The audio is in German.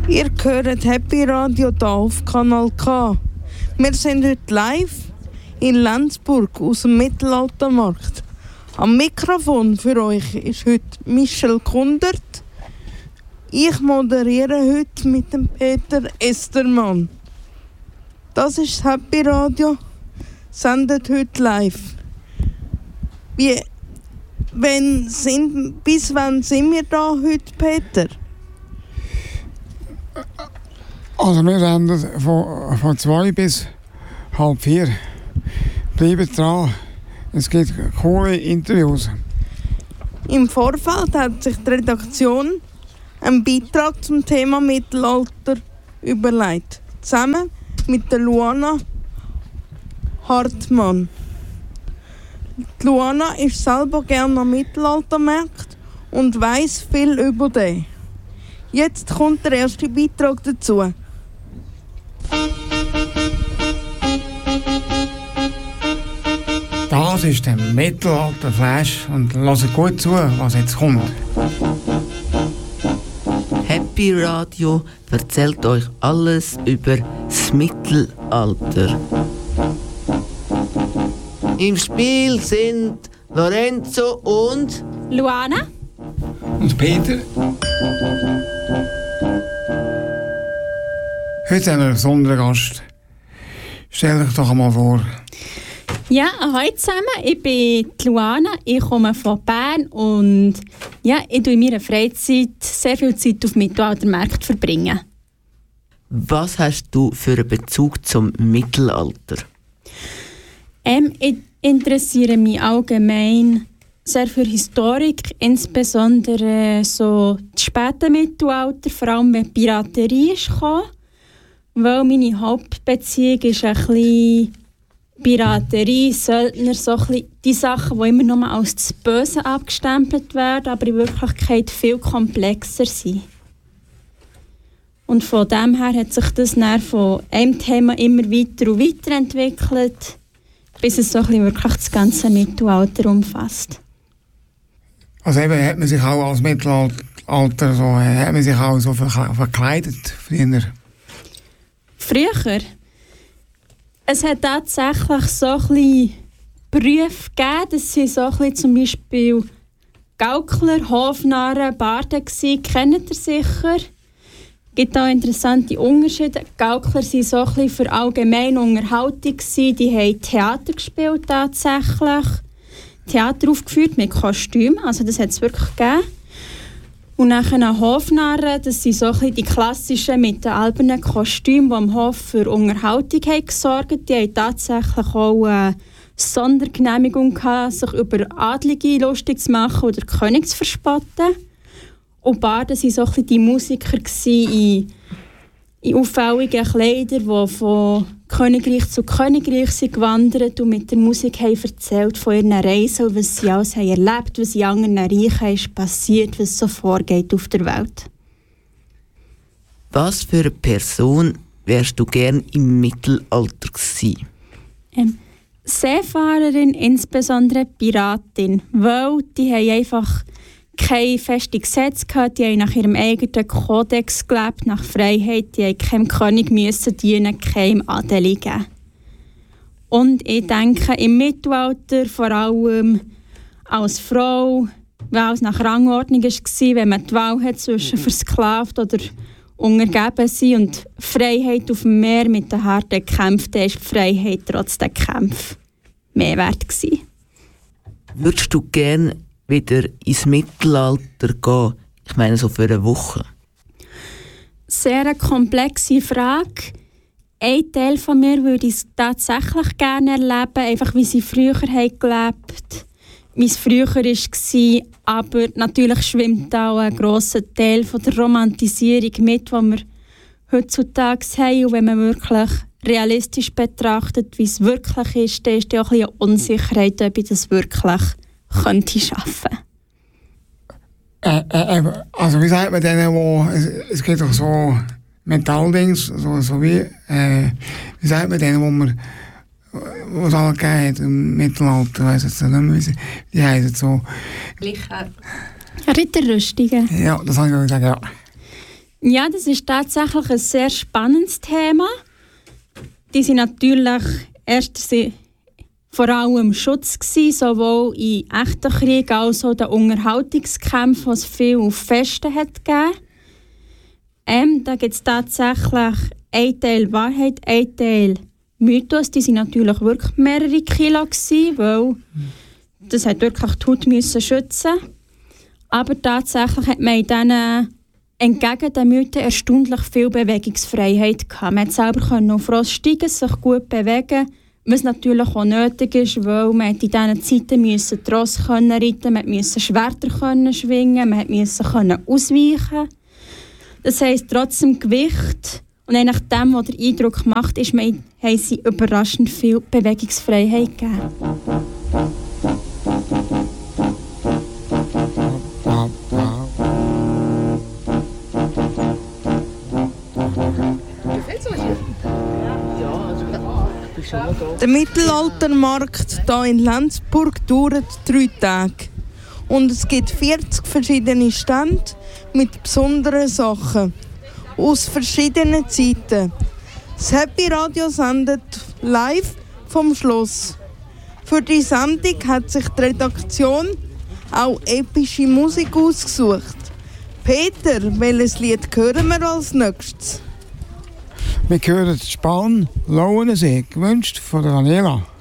Ihr hört Happy Radio hier auf Kanal K. Wir sind heute live in Lenzburg aus dem Mittelaltermarkt. Am Mikrofon für euch ist heute Michel Kundert. Ich moderiere heute mit dem Peter Estermann. Das ist Happy Radio, sendet heute live. Bis wann sind wir da heute, Peter? Also wir senden von 2 bis 3:30. Bleibt dran, es gibt coole Interviews. Im Vorfeld hat sich die Redaktion einen Beitrag zum Thema Mittelalter überlegt, zusammen mit der Luana Hartmann. Die Luana ist selber gerne am Mittelaltermarkt und weiss viel über den. Jetzt kommt der erste Beitrag dazu. Das ist der Mittelalter-Flash und hört gut zu, was jetzt kommt. Happy Radio erzählt euch alles über das Mittelalter. Im Spiel sind Lorenzo und Luana und Peter. Heute haben wir einen besonderen Gast. Stell dich doch einmal vor. Ja, hallo zusammen, ich bin Luana, ich komme von Bern und ja, ich verbringe in meiner Freizeit sehr viel Zeit auf Mittelaltermärkten verbringen. Was hast du für einen Bezug zum Mittelalter? Ich interessiere mich allgemein sehr für Historik, insbesondere so das späte Mittelalter, vor allem wenn die Piraterie kam, weil meine Hauptbeziehung ist ein bisschen Piraterie, Söldner, so ein bisschen die Sachen, die immer nur als das Böse abgestempelt werden, aber in Wirklichkeit viel komplexer sind. Und von dem her hat sich das dann von einem Thema immer weiter und weiter entwickelt, bis es so ein bisschen wirklich das ganze Mittelalter umfasst. Also eben hat man sich auch als Mittelalter so verkleidet früher? Früher? Es hat tatsächlich so ein bisschen Berufe gegeben, das sind so ein bisschen zum Beispiel Gaukler, Hofnarren, Barden gewesen. Kennt ihr sicher? Es gibt auch interessante Unterschiede. Gaukler waren so ein bisschen für allgemeine Unterhaltung gewesen. Die haben Theater gespielt tatsächlich. Theater aufgeführt mit Kostümen, also das hat es wirklich gegeben. Und nachher Hofnarren, das sind so ein bisschen die klassischen mit den albernen Kostümen, die am Hof für Unterhaltung haben gesorgt haben. Die haben tatsächlich auch eine Sondergenehmigung gehabt, sich über Adlige lustig zu machen oder König zu verspotten. Und Barden waren so ein bisschen die Musiker in auffälligen Kleidern, die von Königreich zu Königreich sind gewandert und mit der Musik haben erzählt von ihren Reisen und was sie alles haben erlebt, was in anderen Reichen ist passiert, was so vorgeht auf der Welt. Was für eine Person wärst du gern im Mittelalter gewesen? Seefahrerin, insbesondere Piratin, weil die haben einfach keine festen Gesetze gehabt, die haben nach ihrem eigenen Kodex gelebt, nach Freiheit, die haben keinem König müssen dienen, keinem Adeligen. Und ich denke, im Mittelalter, vor allem als Frau, weil es nach Rangordnung war, wenn man die Wahl hat zwischen versklavt oder untergeben sein und Freiheit auf dem Meer mit den harten Kämpfen, dann war die Freiheit trotz der Kämpfe mehr wert gewesen. Würdest du gerne wieder ins Mittelalter gehen? Ich meine, so für eine Woche. Sehr eine komplexe Frage. Ein Teil von mir würde ich tatsächlich gerne erleben, einfach wie sie früher haben gelebt, wie es früher war. Aber natürlich schwimmt auch ein grosser Teil von der Romantisierung mit, die wir heutzutage haben. Und wenn man wirklich realistisch betrachtet, wie es wirklich ist, dann ist ja auch ein bisschen Unsicherheit, ob ich das wirklich könnte schaffen. Also wie sagt man denen, es gibt doch so Metalldings, so wie sagt man denen, wo es alle gegeben hat im Mittelalter, weiss jetzt nicht mehr, die heißen so. Ritterrüstungen. Ja, das habe ich gesagt, ja. Ja, das ist tatsächlich ein sehr spannendes Thema. Die sind natürlich erst vor allem Schutz gewesen, sowohl in echten Kriegen als auch in den Unterhaltungskämpfen, was viel auf Festen hat gegeben. Da gibt es tatsächlich ein Teil Wahrheit, ein Teil Mythos. Die waren natürlich wirklich mehrere Kilo gewesen, weil das hat wirklich die Haut müssen schützen. Aber tatsächlich hat man in diesen entgegen den Mythen erstaunlich viel Bewegungsfreiheit gehabt. Man konnte selber auf Ross steigen, sich gut bewegen, was natürlich auch nötig ist, weil man in diesen Zeiten die Ross reiten, man musste Schwerter schwingen, man musste ausweichen. Das heisst, trotz dem Gewicht und nach dem, was der Eindruck macht, haben sie überraschend viel Bewegungsfreiheit gegeben. Der Mittelaltermarkt hier in Lenzburg dauert 3 Tage. Und es gibt 40 verschiedene Stände mit besonderen Sachen aus verschiedenen Zeiten. Das Happy Radio sendet live vom Schloss. Für die Sendung hat sich die Redaktion auch epische Musik ausgesucht. Peter, welches Lied hören wir als nächstes? Wir hören Span Lauensee, gewünscht von Daniela.